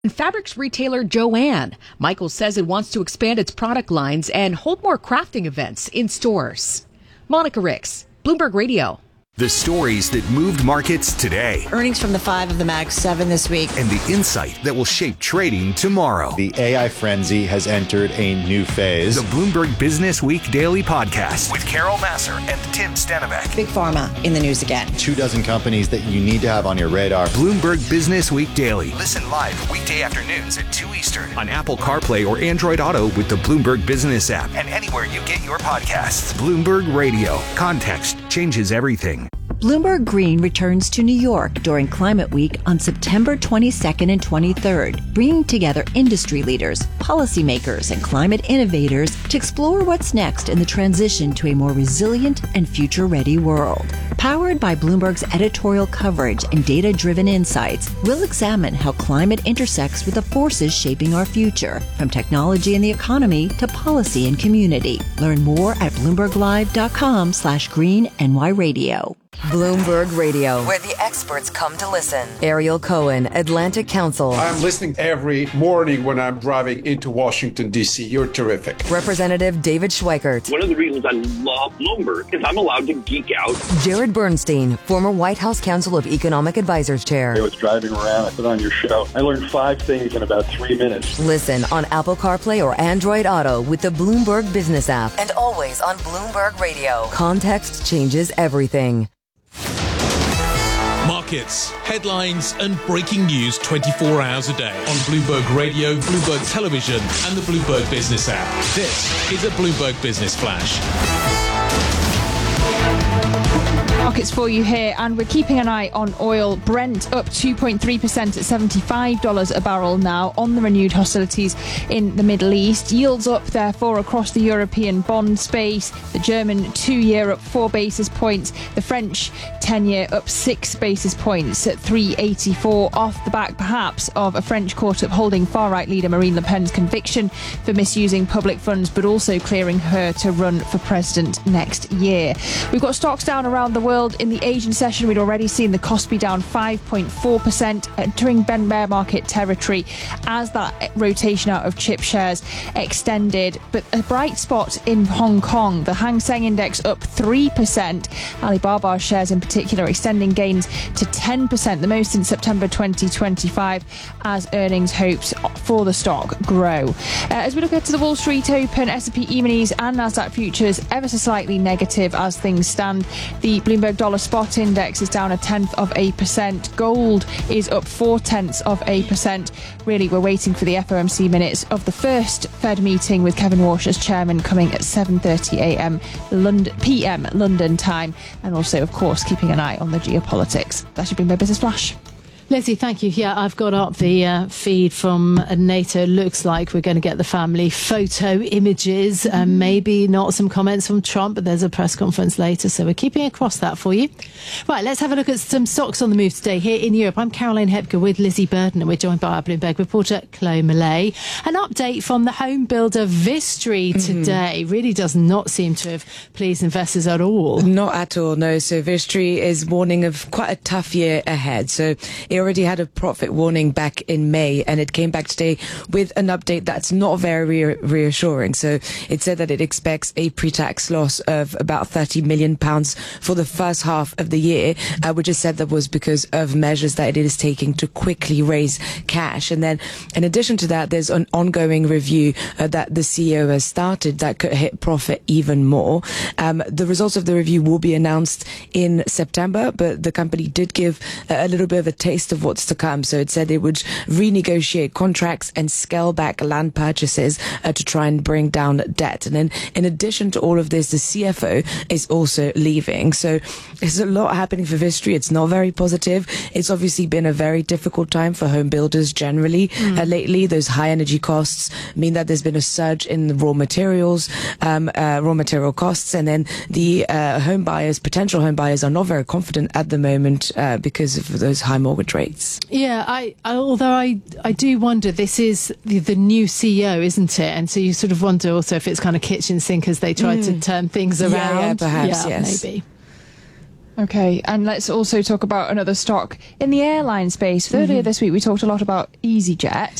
And fabrics retailer Joanne. Michael says it wants to expand its product lines and hold more crafting events in stores. Monica Ricks, Bloomberg Radio. The stories that moved markets today. Earnings from the 5 of the Mag 7 this week. And the insight that will shape trading tomorrow. The AI frenzy has entered a new phase. The Bloomberg Business Week Daily Podcast with Carol Massar and Tim Stenbeck. Big Pharma in the news again. 24 companies that you need to have on your radar. Bloomberg Business Week Daily. Listen live weekday afternoons at 2 Eastern on Apple CarPlay or Android Auto with the Bloomberg Business app and anywhere you get your podcasts. Bloomberg Radio. Context changes everything. Bloomberg Green returns to New York during Climate Week on September 22nd and 23rd, bringing together industry leaders, policymakers, and climate innovators to explore what's next in the transition to a more resilient and future-ready world. Powered by Bloomberg's editorial coverage and data-driven insights, we'll examine how climate intersects with the forces shaping our future, from technology and the economy to policy and community. Learn more at BloombergLive.com/green-NY-radio. Bloomberg Radio, where the experts come to listen. Ariel Cohen, Atlantic Council. I'm listening every morning when I'm driving into Washington, D.C. You're terrific. Representative David Schweikert. One of the reasons I love Bloomberg is I'm allowed to geek out. Jared Bernstein, former White House Council of Economic Advisors Chair. I was driving around, I put on your show. I learned 5 things in about 3 minutes. Listen on Apple CarPlay or Android Auto with the Bloomberg Business app. And always on Bloomberg Radio. Context changes everything. Markets, headlines, and breaking news 24 hours a day on Bloomberg Radio, Bloomberg Television, and the Bloomberg Business app. This is a Bloomberg Business Flash. Markets for you here, and we're keeping an eye on oil. Brent up 2.3% at $75 a barrel now on the renewed hostilities in the Middle East. Yields up, therefore, across the European bond space. The German 2-year up 4 basis points. The French 10-year up 6 basis points at 384, off the back, perhaps, of a French court upholding far-right leader Marine Le Pen's conviction for misusing public funds, but also clearing her to run for president next year. We've got stocks down around the world. In the Asian session, we'd already seen the Kospi down 5.4%, entering bear market territory as that rotation out of chip shares extended. But a bright spot in Hong Kong, the Hang Seng Index up 3%. Alibaba shares in particular extending gains to 10%, the most since September 2025, as earnings hopes for the stock grow. As we look ahead to the Wall Street Open, S&P E-minis and Nasdaq futures ever so slightly negative as things stand. The Bloomberg Dollar Spot Index is down 0.1%. Gold is up 0.4%. Really, we're waiting for the FOMC minutes of the first Fed meeting with Kevin Walsh as chairman, coming at 7:30 PM London time, and also, of course, keeping an eye on the geopolitics. That should be my Business Flash. Lizzie, thank you. Yeah, I've got up the feed from NATO. Looks like we're going to get the family photo images and maybe not some comments from Trump, but there's a press conference later, so we're keeping across that for you. Right, let's have a look at some stocks on the move today here in Europe. I'm Caroline Hepker with Lizzie Burden, and we're joined by our Bloomberg reporter, Chloe Millay. An update from the home builder Vistry today really does not seem to have pleased investors at all. Not at all, no. So Vistry is warning of quite a tough year ahead. So it already had a profit warning back in May, and it came back today with an update that's not very reassuring. So it said that it expects a pre-tax loss of about £30 million for the first half of the year, which is said that was because of measures that it is taking to quickly raise cash. And then in addition to that, there's an ongoing review that the CEO has started that could hit profit even more. The results of the review will be announced in September, but the company did give a little bit of a taste of what's to come. So it said it would renegotiate contracts and scale back land purchases to try and bring down debt. And then in addition to all of this, the CFO is also leaving. So there's a lot happening for Vistry. It's not very positive. It's obviously been a very difficult time for home builders generally lately. Those high energy costs mean that there's been a surge in the raw material costs, and then the potential home buyers are not very confident at the moment because of those high mortgage rates. Yeah, although I do wonder, this is the new CEO, isn't it? And so you sort of wonder also if it's kind of kitchen sink as they try to turn things around. Yeah, perhaps, yes. Maybe. Okay, and let's also talk about another stock in the airline space. Earlier this week, we talked a lot about EasyJet.